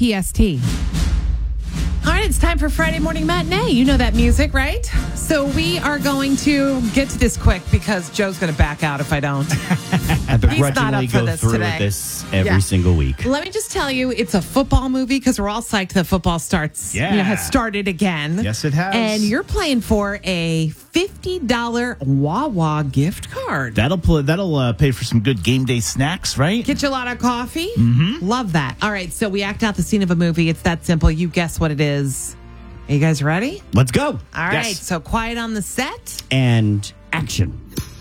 PST. All right, it's time for Friday Morning Matinee. You know that music, right? So we are going to get to this quick because Joe's going to back out if I don't. I begrudgingly for go this through today. with this every single week. Let me just tell you, it's a football movie because we're all psyched that football starts. Yeah. Has started again. Yes, it has. And you're playing for a $50 Wawa gift card. That'll pay for some good game day snacks, right? Get you a lot of coffee. Mm-hmm. Love that. All right, so we act out the scene of a movie. It's that simple. You guess what it is. Are you guys ready? Let's go. All right, Yes. so quiet on the set. And action.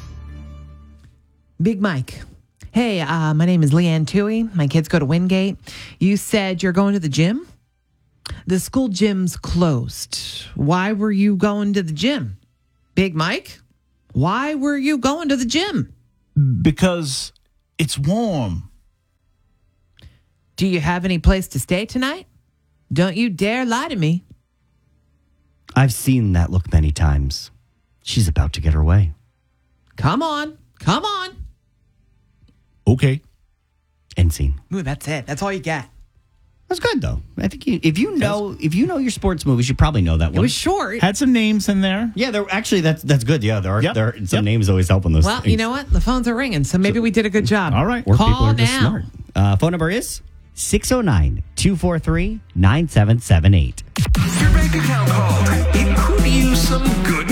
Big Mike. Hey, my name is Leanne Toohey. My kids go to Wingate. You said you're going to the gym? The school gym's closed. Why were you going to the gym? Big Mike, why were you going to the gym? Because it's warm. Do you have any place to stay tonight? Don't you dare lie to me. I've seen that look many times. She's about to get her way. Come on. Come on. Okay. End scene. Ooh, that's it. That's all you get. That's good though. I think if you know your sports movies, you probably know that one. It was short. Had some names in there. Yeah, that's good. Yeah, there are some names always help on those. Well, things. you know what? The phones are ringing, so maybe we did a good job. All right. Or people Call are just now. smart. Phone number is 609-243-9778. Your bank account called. It could use some good